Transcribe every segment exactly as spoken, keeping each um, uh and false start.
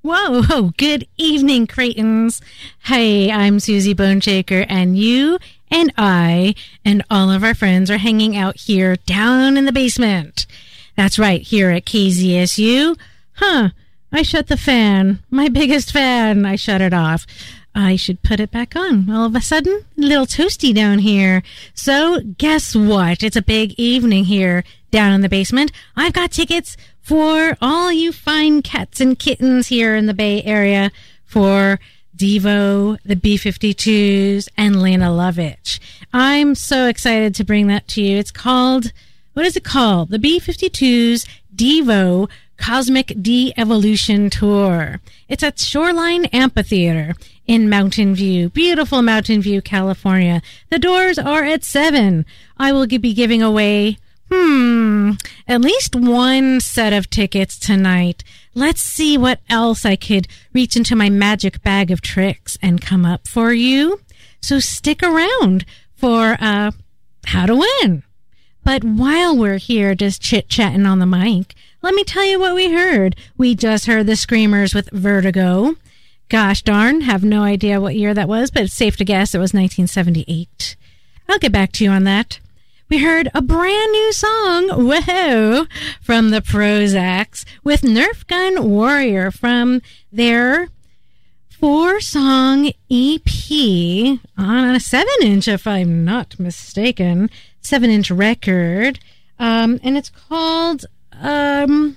Whoa, good evening, Cretans. Hey, I'm Susie Boneshaker, and you and I and all of our friends are hanging out here down in the basement. That's right, here at K Z S U. Huh, I shut the fan. My biggest fan. I shut it off. I should put it back on. All of a sudden, a little toasty down here. So, guess what? It's a big evening here down in the basement. I've got tickets for all you fine cats and kittens here in the Bay Area for Devo, the B fifty-twos, and Lena Lovitch. I'm so excited to bring that to you. It's called, what is it called? The B fifty-twos Devo Cosmic De-Evolution Tour. It's at Shoreline Amphitheater in Mountain View, beautiful Mountain View, California. The doors are at seven. I will be giving away, hmm, at least one set of tickets tonight. Let's see what else I could reach into my magic bag of tricks and come up for you. So stick around for uh, how to win. But while we're here just chit-chatting on the mic, let me tell you what we heard. We just heard the Screamers with Vertigo. Gosh darn, have no idea what year that was, but it's safe to guess it was nineteen seventy-eight. I'll get back to you on that. We heard a brand new song, whoa, from the Prozacs with Nerf Gun Warrior from their four-song E P on a seven-inch, if I'm not mistaken, seven-inch record. Um, and it's called, um,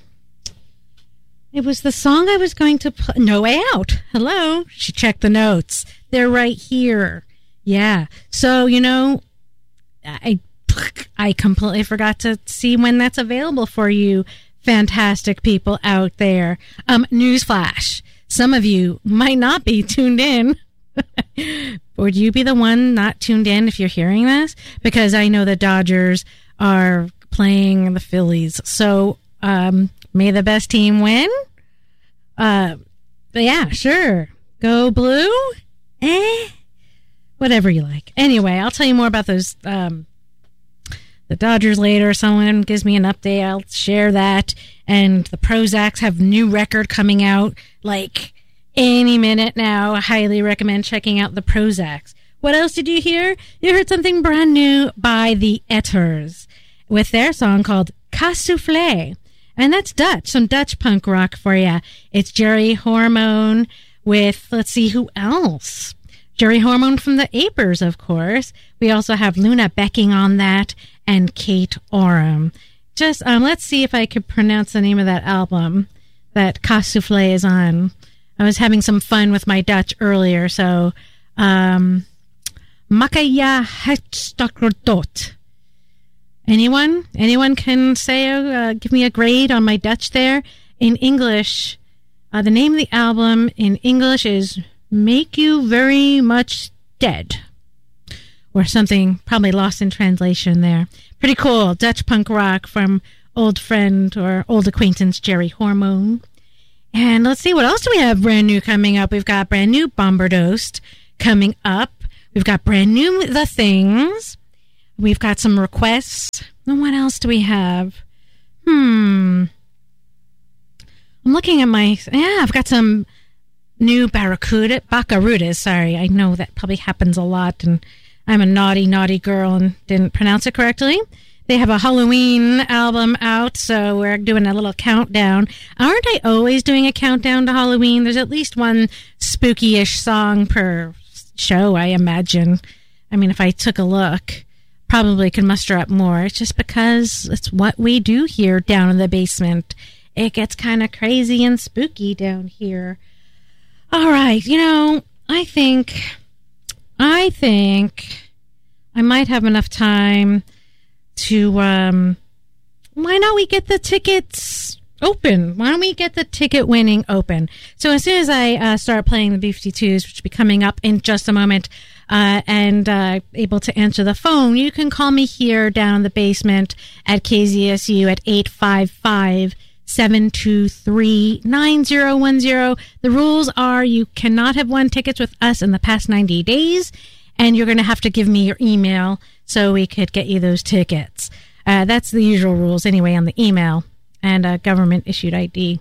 it was the song I was going to play, No Way Out. Hello. She checked the notes. They're right here. Yeah. So, you know, I, I completely forgot to see when that's available for you fantastic people out there. Um, newsflash. Some of you might not be tuned in. Would you be the one not tuned in if you're hearing this? Because I know the Dodgers are playing the Phillies. So, um, may the best team win? Uh, but yeah, sure. Go blue? Eh? Whatever you like. Anyway, I'll tell you more about those, um, the Dodgers later. Someone gives me an update. I'll share that. And the Prozacs have new record coming out like any minute now. I highly recommend checking out the Prozacs. What else did you hear? You heard something brand new by the Etters with their song called Cassoufflé. And that's Dutch, some Dutch punk rock for you. It's Jerry Hormone with, let's see, who else? Jerry Hormone from the Apers, of course. We also have Luna Becking on that and Kate Oram. Just, um, let's see if I could pronounce the name of that album that Cassoufflé is on. I was having some fun with my Dutch earlier, so, um, Makaya Hetstokrotot. Anyone? Anyone can say, uh, give me a grade on my Dutch there. In English, uh, the name of the album in English is Make You Very Much Dead. Or something probably lost in translation there. Pretty cool. Dutch punk rock from old friend or old acquaintance Jerry Hormone. And let's see, what else do we have brand new coming up? We've got brand new Bombardosed coming up. We've got brand new The Things. We've got some requests. And what else do we have? Hmm. I'm looking at my... Yeah, I've got some new Barracuda... Baccarudas, sorry. I know that probably happens a lot, and I'm a naughty, naughty girl and didn't pronounce it correctly. They have a Halloween album out, so we're doing a little countdown. Aren't I always doing a countdown to Halloween? There's at least one spooky-ish song per show, I imagine. I mean, if I took a look... probably could muster up more. It's just because it's what we do here down in the basement. It gets kind of crazy and spooky down here. All right, you know, I think, I think I might have enough time to, um, why don't we get the tickets open? Why don't we get the ticket winning open? So as soon as I uh, start playing the B fifty-twos, which will be coming up in just a moment, Uh, and uh, able to answer the phone, you can call me here down in the basement at K Z S U at eight five five, seven two three, nine zero one zero. The rules are you cannot have won tickets with us in the past ninety days, and you're going to have to give me your email so we could get you those tickets. Uh, that's the usual rules anyway on the email and a government-issued I D.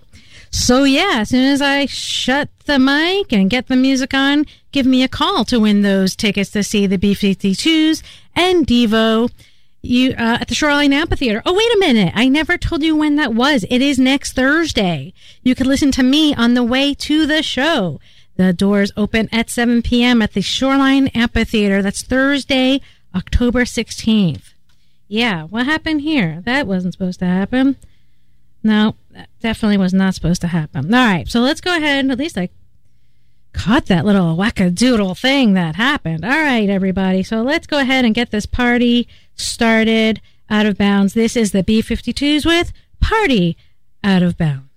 So yeah, as soon as I shut the mic and get the music on, give me a call to win those tickets to see the B fifty-twos and Devo you uh, at the Shoreline Amphitheater. Oh, wait a minute. I never told you when that was. It is next Thursday. You could listen to me on the way to the show. The doors open at seven p.m. at the Shoreline Amphitheater. That's Thursday, October sixteenth. Yeah, what happened here? That wasn't supposed to happen. No, that definitely was not supposed to happen. All right, so let's go ahead and at least I caught that little wackadoodle thing that happened. All right, everybody. So let's go ahead and get this party started. Out of Bounds. This is the B fifty-twos with Party Out of Bounds.